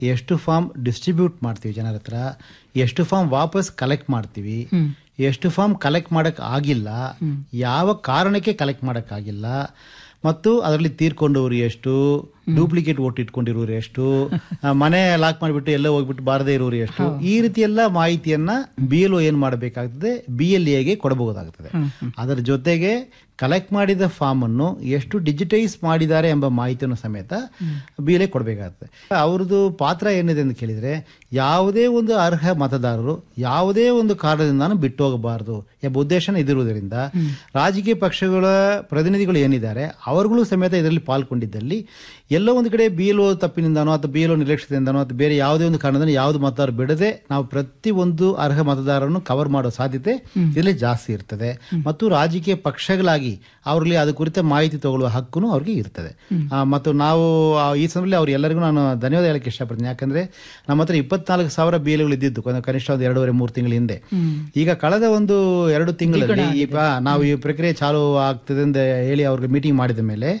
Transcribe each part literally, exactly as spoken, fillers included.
ಎಷ್ಟು form distribute ಮಾಡ್ತೀವಿ ಜನರ ಹತ್ರ, ಎಷ್ಟು ಫಾರ್ಮ್ ವಾಪಸ್ ಕಲೆಕ್ಟ್ ಮಾಡ್ತೀವಿ, ಎಷ್ಟು ಫಾರ್ಮ್ ಕಲೆಕ್ಟ್ ಮಾಡಕ್ ಆಗಿಲ್ಲ, ಯಾವ ಕಾರಣಕ್ಕೆ ಕಲೆಕ್ಟ್ ಮಾಡಕ್ ಆಗಿಲ್ಲ, ಮತ್ತು ಅದರಲ್ಲಿ ತೀರ್ಕೊಂಡವರು ಎಷ್ಟು, ಡೂಪ್ಲಿಕೇಟ್ ಓಟ್ ಇಟ್ಕೊಂಡಿರೋರು ಎಷ್ಟು, ಮನೆ ಲಾಕ್ ಮಾಡಿಬಿಟ್ಟು ಎಲ್ಲ ಹೋಗ್ಬಿಟ್ಟು ಬಾರದೇ ಇರೋರು ಎಷ್ಟು, ಈ ರೀತಿ ಎಲ್ಲ ಮಾಹಿತಿಯನ್ನ ಬಿ ಎಲ್ ಒ ಏನ್ ಮಾಡಬೇಕಾಗ್ತದೆ, ಬಿ ಎಲ್ ಎಗೆ ಕೊಡಬಹುದಾಗುತ್ತದೆ. ಅದರ ಜೊತೆಗೆ ಕಲೆಕ್ಟ್ ಮಾಡಿದ ಫಾರ್ಮ್ ಅನ್ನು ಎಷ್ಟು ಡಿಜಿಟೈಸ್ ಮಾಡಿದ್ದಾರೆ ಎಂಬ ಮಾಹಿತಿಯನ್ನು ಸಮೇತ ಬಿ ಎಲ್ ಎ ಕೊಡಬೇಕಾಗುತ್ತೆ. ಅವ್ರದ್ದು ಪಾತ್ರ ಏನಿದೆ ಅಂತ ಕೇಳಿದ್ರೆ, ಯಾವುದೇ ಒಂದು ಅರ್ಹ ಮತದಾರರು ಯಾವುದೇ ಒಂದು ಕಾರಣದಿಂದ ಬಿಟ್ಟು ಹೋಗಬಾರದು ಎಂಬ ಉದ್ದೇಶನ ಇದಿರುವುದರಿಂದ ರಾಜಕೀಯ ಪಕ್ಷಗಳ ಪ್ರತಿನಿಧಿಗಳು ಏನಿದ್ದಾರೆ ಅವರುಗಳು ಸಮೇತ ಇದರಲ್ಲಿ ಪಾಲ್ಗೊಂಡಿದ್ದಲ್ಲಿ ಎಲ್ಲೋ ಒಂದು ಕಡೆ ಬಿ ಎಲ್ ಒ ತಪ್ಪಿನಿಂದಾನೋ ಅಥವಾ ಬಿ ಎಲ್ ಒ ನಿರ್ಲಕ್ಷ್ಯದಿಂದಾನೋ ಅಥವಾ ಬೇರೆ ಯಾವುದೇ ಒಂದು ಕಾರಣದಿಂದ ಯಾವ್ದು ಮತದಾರರು ಬಿಡದೆ ನಾವು ಪ್ರತಿ ಒಂದು ಅರ್ಹ ಮತದಾರರನ್ನು ಕವರ್ ಮಾಡೋ ಸಾಧ್ಯತೆ ಇದರಲ್ಲಿ ಜಾಸ್ತಿ ಇರ್ತದೆ. ಮತ್ತು ರಾಜಕೀಯ ಪಕ್ಷಗಳಾಗಿ ಅವರಲ್ಲಿ ಅದು ಕುರಿತ ಮಾಹಿತಿ ತಗೊಳ್ಳುವ ಹಕ್ಕೂ ಅವ್ರಿಗೆ ಇರ್ತದೆ. ಮತ್ತು ನಾವು ಈ ಸಮಯದಲ್ಲಿ ಅವ್ರು ಎಲ್ಲರಿಗೂ ನಾನು ಧನ್ಯವಾದ ಹೇಳಕ್ಕೆ ಇಷ್ಟಪಡ್ತೀನಿ. ಯಾಕಂದ್ರೆ ನಮ್ಮ ಹತ್ರ ಇಪ್ಪತ್ನಾಲ್ಕು ಸಾವಿರ ಬಿ ಎಲ್ ಗಳು ಇದ್ದಿದ್ದು ಕನಿಷ್ಠ ಒಂದು ಎರಡೂವರೆ ಮೂರು ತಿಂಗಳ ಹಿಂದೆ. ಈಗ ಕಳೆದ ಒಂದು ಎರಡು ತಿಂಗಳಲ್ಲಿ ನಾವು ಈ ಪ್ರಕ್ರಿಯೆ ಚಾಲು ಆಗ್ತದೆ ಅಂತ ಹೇಳಿ ಅವ್ರಿಗೆ ಮೀಟಿಂಗ್ ಮಾಡಿದ ಮೇಲೆ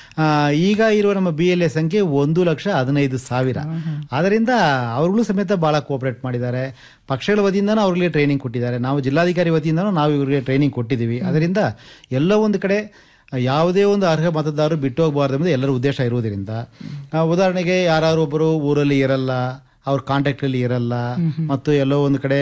ಈಗ ಇರುವ ನಮ್ಮ ಬಿ ಎಲ್ ಎ ಸಂಖ್ಯೆ ಒಂದು ಲಕ್ಷ ಹದಿನೈದು ಸಾವಿರ. ಅದರಿಂದ ಅವ್ರಿಗೂ ಸಮೇತ ಬಹಳ ಕೋಆಪರೇಟ್ ಮಾಡಿದ್ದಾರೆ. ಪಕ್ಷಗಳ ವತಿಯಿಂದನೂ ಅವ್ರಿಗೆ ಟ್ರೈನಿಂಗ್ ಕೊಟ್ಟಿದ್ದಾರೆ, ನಾವು ಜಿಲ್ಲಾಧಿಕಾರಿ ವತಿಯಿಂದನೂ ನಾವು ಇವರಿಗೆ ಟ್ರೈನಿಂಗ್ ಕೊಟ್ಟಿದ್ದೀವಿ. ಅದರಿಂದ ಎಲ್ಲ ಒಂದು ಕಡೆ ಯಾವುದೇ ಒಂದು ಅರ್ಹ ಮತದಾರರು ಬಿಟ್ಟು ಹೋಗಬಾರ್ದು ಎಂಬುದು ಎಲ್ಲರ ಉದ್ದೇಶ ಇರುವುದರಿಂದ, ಉದಾಹರಣೆಗೆ ಯಾರು ಒಬ್ಬರು ಊರಲ್ಲಿ ಇರಲ್ಲ, ಅವ್ರ ಕಾಂಟ್ಯಾಕ್ಟ್ ಅಲ್ಲಿ ಇರಲ್ಲ, ಮತ್ತು ಎಲ್ಲೋ ಒಂದು ಕಡೆ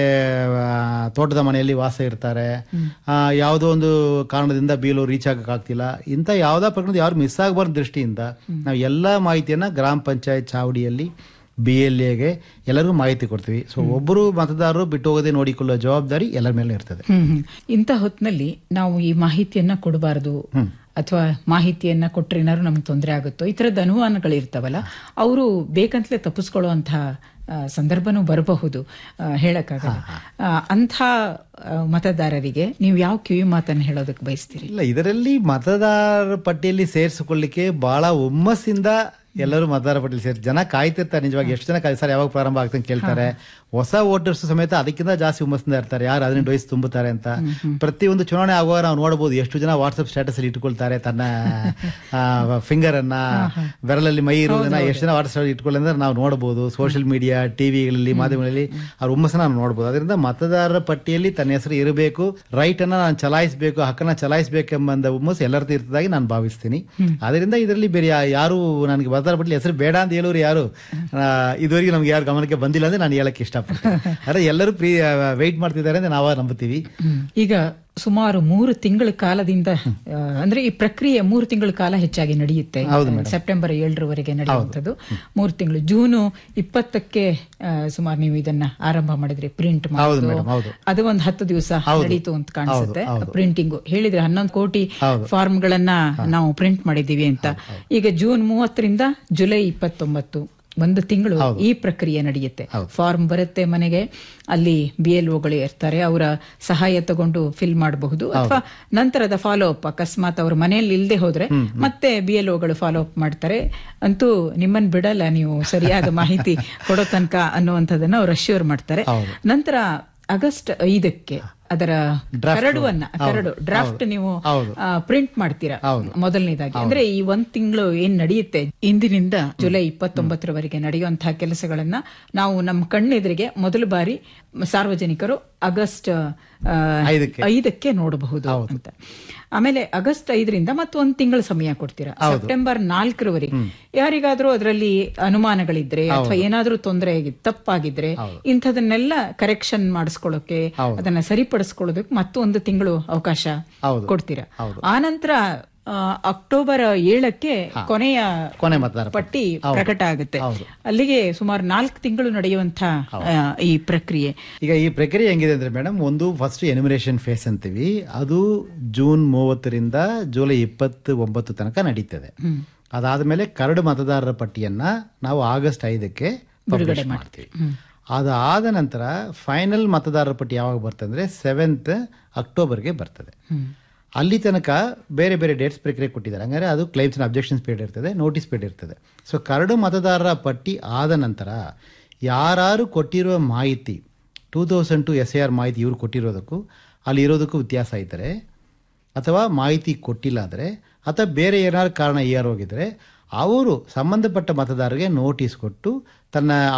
ತೋಟದ ಮನೆಯಲ್ಲಿ ವಾಸ ಇರ್ತಾರೆ, ಯಾವುದೋ ಒಂದು ಕಾರಣದಿಂದ ಬೀಲು ರೀಚ್ ಆಗಕ್ ಆಗ್ತಿಲ್ಲ, ಇಂಥ ಯಾವ್ದಾ ಪ್ರಕರಣದ ಯಾರು ಮಿಸ್ ಆಗಬಾರ್ದು ದೃಷ್ಟಿಯಿಂದ ನಾವು ಎಲ್ಲಾ ಮಾಹಿತಿಯನ್ನ ಗ್ರಾಮ ಪಂಚಾಯತ್ ಚಾವಡಿಯಲ್ಲಿ ಬಿ ಎಲ್ ಎಗೆ ಎಲ್ಲರಿಗೂ ಮಾಹಿತಿ ಕೊಡ್ತೀವಿ. ಸೊ ಒಬ್ಬರು ಮತದಾರರು ಬಿಟ್ಟು ಹೋಗದೆ ನೋಡಿಕೊಳ್ಳುವ ಜವಾಬ್ದಾರಿ ಎಲ್ಲರ ಮೇಲೆ ಇರ್ತದೆ. ಇಂಥ ಹೊತ್ತಿನಲ್ಲಿ ನಾವು ಈ ಮಾಹಿತಿಯನ್ನ ಕೊಡಬಾರದು ಅಥವಾ ಮಾಹಿತಿಯನ್ನ ಕೊಟ್ರೆ ಏನಾದ್ರು ನಮ್ಗೆ ತೊಂದರೆ ಆಗುತ್ತೋ, ಈ ತರದ ಅನುಮಾನಗಳಿರ್ತಾವಲ್ಲ, ಅವರು ಬೇಕಂತಲೇ ತಪ್ಪಿಸ್ಕೊಳ್ಳುವಂತಹ ಸಂದರ್ಭನೂ ಬರಬಹುದು, ಹೇಳಕ್ಕಾಗಲ್ಲ. ಅಂಥ ಮತದಾರರಿಗೆ ನೀವು ಯಾವ ಕಿವಿ ಮಾತನ್ನು ಹೇಳೋದಕ್ಕೆ ಬಯಸ್ತೀರಿ? ಇಲ್ಲ, ಇದರಲ್ಲಿ ಮತದಾರರ ಪಟ್ಟಿಯಲ್ಲಿ ಸೇರಿಸಿಕೊಳ್ಳಿಕ್ಕೆ ಬಹಳ ಹುಮ್ಮಸ್ಸಿಂದ ಎಲ್ಲರೂ ಮತದಾರ ಪಟ್ಟಿಯಲ್ಲಿ ಸೇರಿ ಜನ ಕಾಯ್ತಿರ್ತಾರೆ. ನಿಜವಾಗಿ ಎಷ್ಟು ಜನ ಕಾಯ್ ಸರ್ ಯಾವಾಗ ಪ್ರಾರಂಭ ಆಗ್ತಂತ ಕೇಳ್ತಾರೆ. ಹೊಸ ವೋಟರ್ಸ್ ಸಮೇತ ಅದಕ್ಕಿಂತ ಜಾಸ್ತಿ ಹುಮ್ಮಸ್ಸಿಂದ ಇರ್ತಾರೆ, ಯಾರು ಹದಿನೆಂಟು ವಯಸ್ಸು ತುಂಬುತ್ತಾರೆ ಅಂತ. ಪ್ರತಿಯೊಂದು ಚುನಾವಣೆ ಆಗುವಾಗ ನಾವು ನೋಡಬಹುದು ಎಷ್ಟು ಜನ ವಾಟ್ಸ್ಆಪ್ ಸ್ಟೇಟಸ್ ಅಲ್ಲಿ ಇಟ್ಕೊಳ್ತಾರೆ ತನ್ನ ಫಿಂಗರ್ ಅನ್ನ, ಬೆರಳಲ್ಲಿ ಮೈ ಇರುವುದನ್ನ ಎಷ್ಟು ಜನ ವಾಟ್ಸ್ಆಪ್ ಇಟ್ಕೊಳ್ಳಿ ಅಂದ್ರೆ ನಾವು ನೋಡಬಹುದು. ಸೋಷಿಯಲ್ ಮೀಡಿಯಾ, ಟಿವಿಗಳಲ್ಲಿ, ಮಾಧ್ಯಮಗಳಲ್ಲಿ ಅವ್ರ ಹುಮ್ಮಸ್ಸನ್ನ ನಾವು ನೋಡಬಹುದು. ಅದರಿಂದ ಮತದಾರರ ಪಟ್ಟಿಯಲ್ಲಿ ತನ್ನ ಹೆಸರು ಇರಬೇಕು, ರೈಟ್ ಅನ್ನ ನಾನು ಚಲಾಯಿಸಬೇಕು, ಹಕ್ಕನ್ನ ಚಲಾಯಿಸಬೇಕೆಂಬ ಹುಮ್ಮಸ್ಸು ಎಲ್ಲರದ್ದು ಇರ್ತದಾಗಿ ನಾನು ಭಾವಿಸ್ತೀನಿ. ಅದರಿಂದ ಇದರಲ್ಲಿ ಬೇರೆ ಯಾರು ನನಗೆ ಮತದಾರ ಪಟ್ಟಿಯಲ್ಲಿ ಹೆಸರು ಬೇಡ ಅಂತ ಹೇಳೋರು ಯಾರು ಇದುವರೆಗೆ ನಮ್ಗೆ ಯಾರು ಗಮನಕ್ಕೆ ಬಂದಿಲ್ಲ ಅಂದ್ರೆ ನಾನು ಹೇಳಕ್ಕೆ ಇಷ್ಟ. ಅದೇ ಎಲ್ಲರೂ ಪ್ರೀ ವೆಯ್ಟ್ ಮಾಡ್ತಿದ್ದಾರೆ ಅಂತ ನಾವು ನಂಬುತ್ತೀವಿ. ಈಗ ಸುಮಾರು ಮೂರು ತಿಂಗಳ ಕಾಲದಿಂದ ಅಂದ್ರೆ ಈ ಪ್ರಕ್ರಿಯೆ ಮೂರು ತಿಂಗಳ ಕಾಲ ಹೆಚ್ಚಾಗಿ ನಡೆಯುತ್ತೆ. ಸೆಪ್ಟೆಂಬರ್ ಏಳರವರೆಗೆ ನಡೆಯುವಂಥದ್ದು. ಮೂರು ತಿಂಗಳು, ಜೂನು ಇಪ್ಪತ್ತಕ್ಕೆ ಸುಮಾರು ನೀವು ಇದನ್ನ ಆರಂಭ ಮಾಡಿದ್ರಿ, ಪ್ರಿಂಟ್ ಮಾಡೋದು. ಅದು ಒಂದು ಹತ್ತು ದಿವಸ ನಡೀತು ಅಂತ ಕಾಣಿಸುತ್ತೆ. ಪ್ರಿಂಟಿಂಗ್ ಹೇಳಿದ್ರೆ ಹನ್ನೊಂದು ಕೋಟಿ ಫಾರ್ಮ್ ಗಳನ್ನ ನಾವು ಪ್ರಿಂಟ್ ಮಾಡಿದೀವಿ ಅಂತ. ಈಗ ಜೂನ್ ಮೂವತ್ತರಿಂದ ಜುಲೈ ಇಪ್ಪತ್ತೊಂಬತ್ತು ಒಂದು ತಿಂಗಳು ಈ ಪ್ರಕ್ರಿಯೆ ನಡೆಯುತ್ತೆ. ಫಾರ್ಮ್ ಬರುತ್ತೆ ಮನೆಗೆ, ಅಲ್ಲಿ ಬಿ ಎಲ್ ಒಗಳು ಇರ್ತಾರೆ, ಅವರ ಸಹಾಯ ತಗೊಂಡು ಫಿಲ್ ಮಾಡಬಹುದು. ಅಥವಾ ನಂತರದ ಫಾಲೋ ಅಪ್, ಅಕಸ್ಮಾತ್ ಅವ್ರ ಮನೆಯಲ್ಲಿ ಇಲ್ಲದೆ ಹೋದ್ರೆ ಮತ್ತೆ ಬಿ ಎಲ್ ಒಗಳು ಫಾಲೋ ಅಪ್ ಮಾಡ್ತಾರೆ. ಅಂತೂ ನಿಮ್ಮನ್ನ ಬಿಡಲ್ಲ ನೀವು ಸರಿಯಾದ ಮಾಹಿತಿ ಕೊಡೋ ತನಕ ಅನ್ನುವಂಥದ್ದನ್ನ ಅವ್ರು ಅಶ್ಯೂರ್ ಮಾಡ್ತಾರೆ. ನಂತರ ಆಗಸ್ಟ್ ಐದಕ್ಕೆ ಅದರ ಕರಡುವನ್ನ ಕರಡು ಡ್ರಾಫ್ಟ್ ನೀವು ಪ್ರಿಂಟ್ ಮಾಡ್ತೀರಾ ಮೊದಲನೇದಾಗಿ. ಅಂದ್ರೆ ಈ ಒಂದ್ ತಿಂಗಳು ಏನ್ ನಡೆಯುತ್ತೆ ಇಂದಿನಿಂದ ಜುಲೈ ಇಪ್ಪತ್ತೊಂಬತ್ತರವರೆಗೆ ನಡೆಯುವಂತಹ ಕೆಲಸಗಳನ್ನ ನಾವು ನಮ್ಮ ಕಣ್ಣೆದುರಿಗೆ ಮೊದಲ ಬಾರಿ ಸಾರ್ವಜನಿಕರು ಆಗಸ್ಟ್ ಐದಕ್ಕೆ ನೋಡಬಹುದು ಅಂತ. ಆಮೇಲೆ ಆಗಸ್ಟ್ ಐದರಿಂದ ಮತ್ತೊಂದು ತಿಂಗಳ ಸಮಯ ಕೊಡ್ತೀರಾ, ಸೆಪ್ಟೆಂಬರ್ ನಾಲ್ಕರವರೆಗೆ ಯಾರಿಗಾದ್ರೂ ಅದರಲ್ಲಿ ಅನುಮಾನಗಳಿದ್ರೆ ಅಥವಾ ಏನಾದ್ರೂ ತೊಂದರೆ ತಪ್ಪಾಗಿದ್ರೆ ಇಂಥದನ್ನೆಲ್ಲ ಕರೆಕ್ಷನ್ ಮಾಡಿಸ್ಕೊಳ್ಳೋಕೆ, ಅದನ್ನ ಸರಿಪಡಿಸ್ಕೊಳ್ಳೋದಕ್ಕೆ ಮತ್ತೊಂದು ತಿಂಗಳು ಅವಕಾಶ ಕೊಡ್ತೀರಾ. ಆನಂತರ ಅಕ್ಟೋಬರ್ ಏಳಕ್ಕೆ ಕೊನೆಯ ಕೊನೆ ಮತದಾರ ಪಟ್ಟಿ ಪ್ರಕಟ ಆಗುತ್ತೆ. ಅಲ್ಲಿಗೆ ಸುಮಾರು ನಾಲ್ಕು ತಿಂಗಳು ನಡೆಯುವಂತಹ ಈ ಪ್ರಕ್ರಿಯೆ. ಈಗ ಈ ಪ್ರಕ್ರಿಯೆ ಹೆಂಗಿದೆ ಅಂದ್ರೆ ಮೇಡಮ್, ಒಂದು ಫಸ್ಟ್ ಎನಿಮಿನೇಷನ್ ಫೇಸ್ ಅಂತೀವಿ, ಅದು ಜೂನ್ ಮೂವತ್ತರಿಂದ ಜುಲೈ ಇಪ್ಪತ್ತು ಒಂಬತ್ತು ತನಕ ನಡೀತದೆ. ಅದಾದ್ಮೇಲೆ ಕರಡು ಮತದಾರರ ಪಟ್ಟಿಯನ್ನ ನಾವು ಆಗಸ್ಟ್ ಐದಕ್ಕೆ ಪಬ್ಲಿಷ್ ಮಾಡ್ತೀವಿ. ಅದಾದ ನಂತರ ಫೈನಲ್ ಮತದಾರರ ಪಟ್ಟಿ ಯಾವಾಗ ಬರ್ತದೆ ಅಂದ್ರೆ ಸೆವೆಂತ್ ಅಕ್ಟೋಬರ್ಗೆ ಬರ್ತದೆ. ಅಲ್ಲಿ ತನಕ ಬೇರೆ ಬೇರೆ ಡೇಟ್ಸ್ ಪ್ರಕ್ರಿಯೆ ಕೊಟ್ಟಿದ್ದಾರೆ. ಹಂಗಾರೆ ಅದು ಕ್ಲೈಮ್ಸ್ ಅಂಡ್ ಅಬ್ಜೆಕ್ಷನ್ಸ್ ಪೀರಿಯಡ್ ಇರ್ತದೆ, ನೋಟಿಸ್ ಪೀರಿಯಡ್ ಇರ್ತದೆ. ಸೊ ಕರಡು ಮತದಾರರ ಪಟ್ಟಿ ಆದ ನಂತರ ಯಾರು ಕೊಟ್ಟಿರುವ ಮಾಹಿತಿ two thousand to S A R ಮಾಹಿತಿ ಇವ್ರು ಕೊಟ್ಟಿರೋದಕ್ಕೂ ಅಲ್ಲಿ ಇರೋದಕ್ಕೂ ವ್ಯತ್ಯಾಸ ಇದ್ದರೆ, ಅಥವಾ ಮಾಹಿತಿ ಕೊಟ್ಟಿಲ್ಲ ಆದರೆ, ಅಥವಾ ಬೇರೆ ಏನಾದ್ರು ಕಾರಣ ಏರ್ ಹೋಗಿದ್ರೆ ಅವರು ಸಂಬಂಧಪಟ್ಟ ಮತದಾರರಿಗೆ ನೋಟಿಸ್ ಕೊಟ್ಟು ತನ್ನ